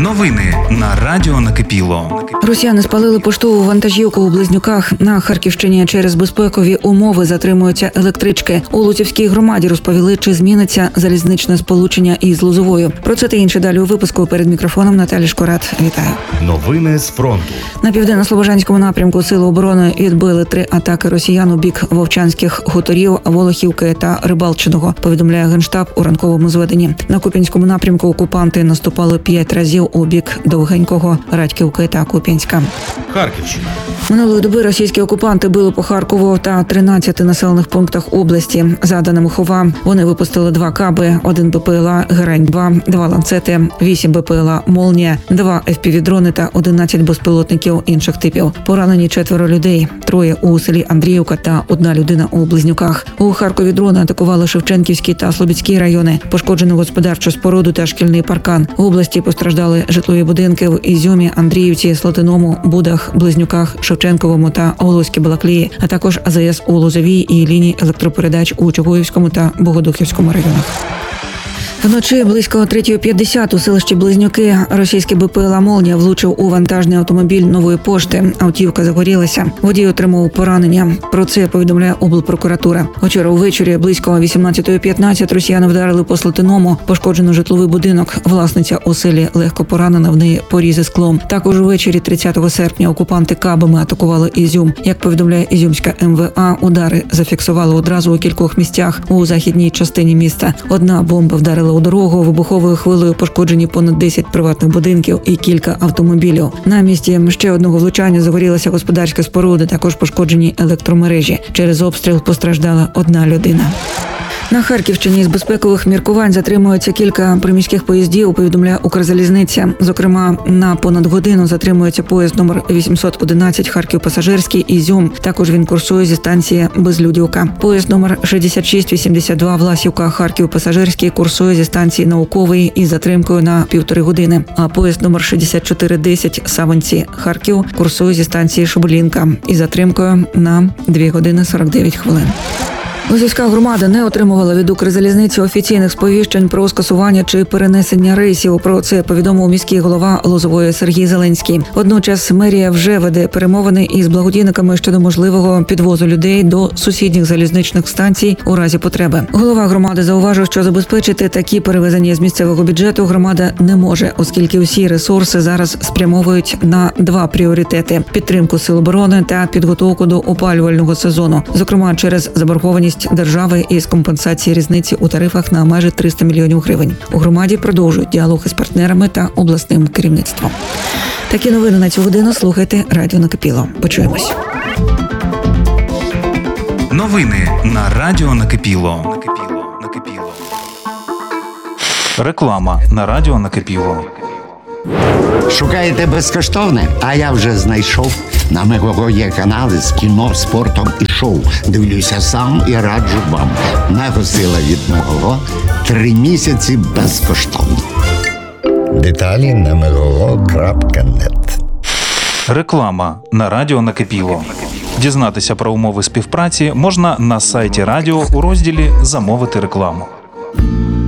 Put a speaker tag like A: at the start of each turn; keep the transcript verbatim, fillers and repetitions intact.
A: Новини на радіо Накипіло.
B: Росіяни спалили поштову вантажівку у Близнюках. На Харківщині через безпекові умови затримуються електрички. У Луцівській громаді розповіли, чи зміниться залізничне сполучення із Лозовою. Про це та інше далі у випуску. Перед мікрофоном Наталі Шкорат. Вітаю.
A: Новини з фронту.
B: На Південно-Слобожанському напрямку Сили оборони відбили три атаки росіян у бік Вовчанських хуторів, Волохівки та Рибалчиного, повідомляє Генштаб у ранковому зведенні. На Куп'янському напрямку окупанти наступали п'ять разів у бік Довгенького, Радьківки та Куп'янська.
A: Харківщина.
B: Минулої доби російські окупанти били по Харкову та тринадцяти населених пунктах області. За даними Хова, вони випустили два каби, один БПЛА Герань-два, два ланцети, вісім БПЛА Молнія, два еф пі ві-дрони та одинадцять безпілотників інших типів. Поранені четверо людей, троє у селі Андріївка та одна людина у Близнюках. У Харкові дрони атакували Шевченківський та Слобідський райони. Пошкоджено господарчу споруду та шкільний паркан. В області постраждали житлові будинки в Ізюмі, Андріївці, Слатиному, Будах, Близнюках, Шевченковому та Волоській Балаклії, а також а зе ес у Лозовій і лінії електропередач у Чугуївському та Богодухівському районах. Вночі близько третьої п'ятдесят у селищі Близнюки російський БПЛА «Молнія» влучив у вантажний автомобіль Нової пошти. Автівка загорілася. Водій отримав поранення. Про це повідомляє облпрокуратура. Вчора увечері близько вісімнадцятої п'ятнадцять росіяни вдарили по Слатиному. Пошкоджено житловий будинок. Власниця оселі легко поранена, в неї порізи склом. Також увечері тридцятого серпня окупанти кабами атакували Ізюм. Як повідомляє Ізюмська ем ве а, удари зафіксували одразу у кількох місцях у західній частині міста. Одна бомба вдарила у дорогу, вибуховою хвилею пошкоджені понад десять приватних будинків і кілька автомобілів. На місці ще одного влучання загорілася господарська споруда, також пошкоджені електромережі. Через обстріл постраждала одна людина. На Харківщині з безпекових міркувань затримується кілька приміських поїздів, повідомляє Укрзалізниця. Зокрема, на понад годину затримується поїзд номер вісімсот одинадцять Харків-Пасажирський Ізюм. Також він курсує зі станції Безлюдівка. Поїзд номер шістдесят шість вісімдесят два Власівка Харків-Пасажирський курсує зі станції Науковий із затримкою на півтори години. А поїзд номер шістдесят чотири десять Савинці Харків курсує зі станції Шоболінка із затримкою на дві години сорок дев'ять хвилин. Лозівська громада не отримувала від Укрзалізниці офіційних сповіщень про скасування чи перенесення рейсів. Про це повідомив міський голова Лозової Сергій Зеленський. Водночас мерія вже веде перемовини із благодійниками щодо можливого підвозу людей до сусідніх залізничних станцій у разі потреби. Голова громади зауважив, що забезпечити такі перевезення з місцевого бюджету громада не може, оскільки усі ресурси зараз спрямовують на два пріоритети – підтримку сил оборони та підготовку до опалювального сезону, зокрема через заборгованість держави із компенсації різниці у тарифах на майже триста мільйонів гривень. У громаді продовжують діалог із партнерами та обласним керівництвом. Такі новини на цю годину слухайте радіо Накипіло. Почуємось.
A: Новини на радіо Накипіло. Реклама на радіо Накипіло.
C: Шукаєте безкоштовне? А я вже знайшов. На Мегого є канали з кіно, спортом і шоу. Дивлюся сам і раджу вам. Мегосила від Мегого. Три місяці безкоштовно. Деталі на мегого крапка нет.
A: Реклама на радіо Накипіло. Дізнатися про умови співпраці можна на сайті радіо у розділі «Замовити рекламу».